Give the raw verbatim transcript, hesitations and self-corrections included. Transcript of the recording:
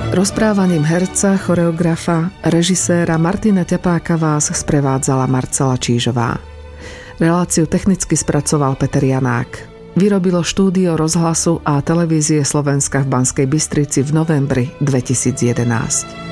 Rozprávaním herca, choreografa, režiséra Martina Ťapáka vás sprevádzala Marcela Čížová. Reláciu technicky spracoval Peter Janák. Vyrobilo štúdio rozhlasu a televízie Slovenska v Banskej Bystrici v novembri dvetisícjedenásť.